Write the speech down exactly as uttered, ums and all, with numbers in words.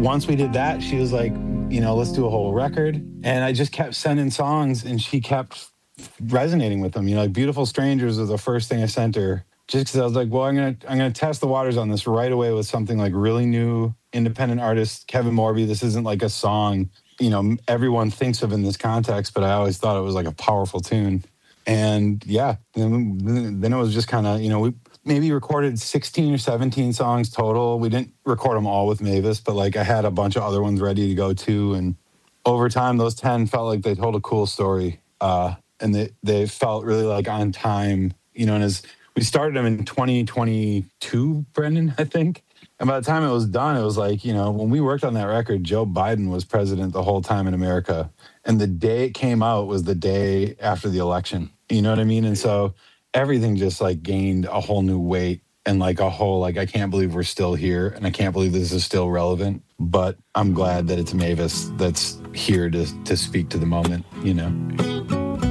once we did that, she was like, you know, let's do a whole record. And I just kept sending songs and she kept resonating with them. You know, like Beautiful Strangers was the first thing I sent her, just because I was like, well, I'm going to I'm gonna test the waters on this right away with something like really new, independent artist, Kevin Morby. This isn't like a song, you know, everyone thinks of in this context, but I always thought it was like a powerful tune. And yeah, then, then it was just kind of, you know, we maybe recorded sixteen or seventeen songs total. We didn't record them all with Mavis, but like I had a bunch of other ones ready to go too. And over time, those ten felt like they told a cool story. Uh, and they, they felt really like on time, you know, and as we started them in twenty twenty-two, Brendan, I think. And by the time it was done, it was like, you know, when we worked on that record, Joe Biden was president the whole time in America. And the day it came out was the day after the election. You know what I mean? And so everything just like gained a whole new weight and like a whole, like, I can't believe we're still here. And I can't believe this is still relevant. But I'm glad that it's Mavis that's here to, to speak to the moment, you know?